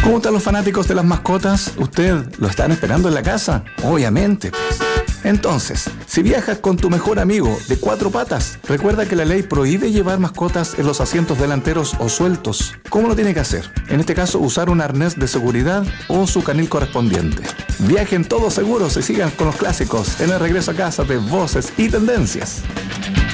¿Cómo están los fanáticos de las mascotas? ¿Usted lo están esperando en la casa? Obviamente, pues. Entonces, si viajas con tu mejor amigo de 4 patas, recuerda que la ley prohíbe llevar mascotas en los asientos delanteros o sueltos. ¿Cómo lo tiene que hacer? En este caso, usar un arnés de seguridad o su canil correspondiente. Viajen todos seguros y sigan con los clásicos en el regreso a casa de Voces y Tendencias.